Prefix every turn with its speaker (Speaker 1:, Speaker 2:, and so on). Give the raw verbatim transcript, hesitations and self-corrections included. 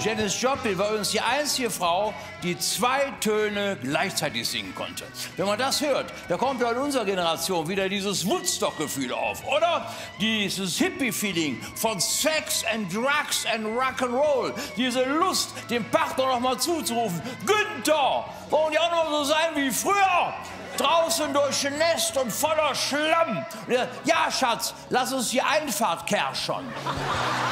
Speaker 1: Janis Joplin war übrigens die einzige Frau, die zwei Töne gleichzeitig singen konnte. Wenn man das hört, da kommt ja in unserer Generation wieder dieses Woodstock-Gefühl auf, oder? Dieses Hippie-Feeling von Sex and Drugs and Rock'n'Roll. Diese Lust, dem Partner noch mal zuzurufen: Günther, wollen die auch noch so sein wie früher? Draußen durch ein Nest und voller Schlamm. Ja, Schatz, lass uns die Einfahrt kerschern.